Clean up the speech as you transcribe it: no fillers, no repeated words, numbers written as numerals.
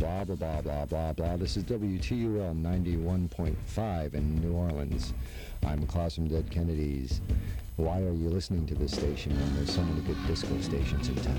blah, blah, blah, blah, blah, blah. This is WTUL 91.5 in New Orleans. I'm Klaus from Dead Kennedys. Why are you listening to this station when there's so many good disco stations in town?